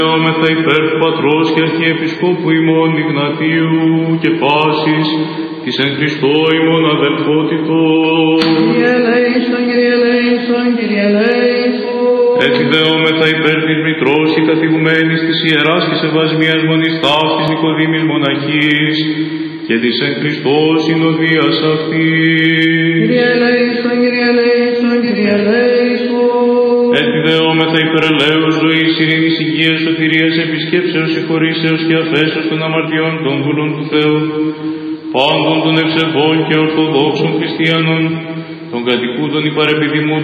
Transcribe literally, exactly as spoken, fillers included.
Δεόμεθα υπέρ του Πατρός και Αρχιεπισκόπου ημών Ιγνατίου και πάσης της εν Χριστώ ημών αδελφότητος. Κύριε ελέησον, Κύριε ελέησον, Κύριε ελέησον. Έτσι δεόμεθα υπέρ της Μητρός και καθηγουμένης της Ιεράς και Σεβασμίας Μονής Ταύτης Νικοδήμης Μοναχής και της εν Χριστώ συνοδείας αυτής. Κύριε ελέησον, Κύριε ελέησον, Κύριε ελέησον. Έτσι δεόμεθα υπέρ ελέους ζωής, ειρήνης, υγείας, σωτηρίας, επισκέψεως, συγχωρήσεως και αφέσεως των αμαρτιών των δούλων του Θεού, πάντων των ευσεβών και ορθοδόξων χριστιανών, των κατοικούντων υπαρεπιδημών